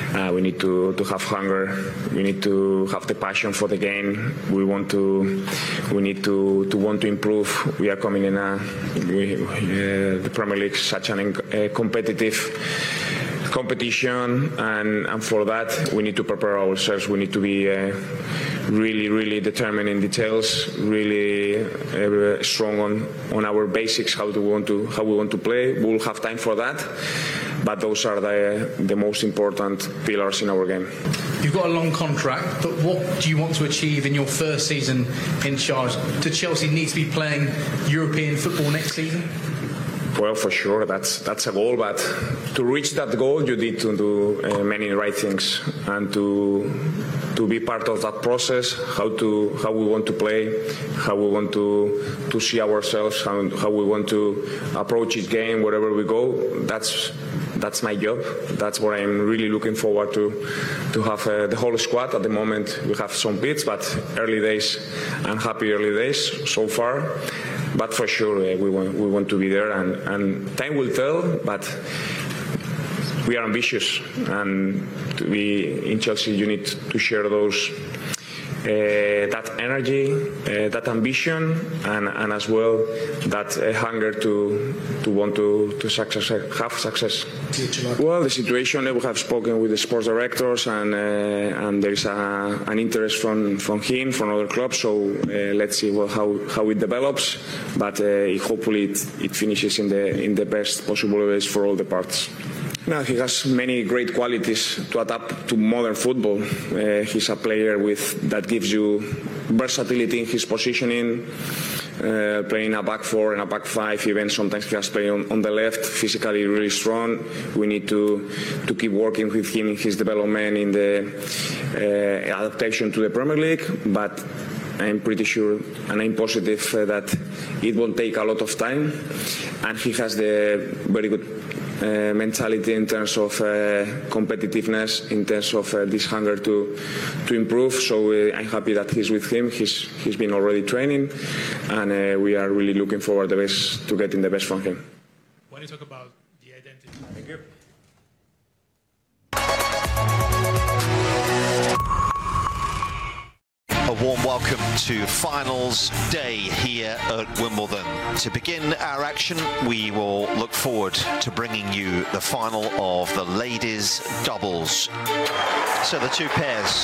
We need to have hunger. We need to have the passion for the game. We need to want to improve. We are coming in the Premier League is such a competitive competition, and for that we need to prepare ourselves. We need to be really determined in details, really strong on our basics, how we want to play. We'll have time for that, but those are the most important pillars in our game. You've got a long contract, but what do you want to achieve in your first season in charge? Do Chelsea need to be playing European football next season? Well, for sure, that's a goal, but to reach that goal, you need to do many right things, and to be part of that process, how we want to play, how we want to see ourselves, how we want to approach each game wherever we go. That's my job. That's what I'm really looking forward to have the whole squad. At the moment, we have some bits, but early days, and happy early days so far. But for sure, we want to be there, and time will tell. But we are ambitious, and to be in Chelsea, you need to share that energy, that ambition, and as well that hunger to want to have success. Well, the situation, we have spoken with the sports directors, and there is an interest from him, from other clubs. So let's see how it develops, but hopefully it finishes in the best possible ways for all the parts. No, he has many great qualities to adapt to modern football. He's a player that gives you versatility in his positioning, playing a back four and a back five. Even sometimes he has played on the left, physically really strong. We need to keep working with him in his development, in the adaptation to the Premier League. But I'm pretty sure, and I'm positive that it will take a lot of time, and he has the very good mentality in terms of competitiveness, in terms of this hunger to improve. So I'm happy that he's with him. He's been already training, and we are really looking forward to getting the best from him. When you talk about the identity, thank you. A warm welcome to finals day here at Wimbledon. To begin our action, we will look forward to bringing you the final of the ladies' doubles. So the two pairs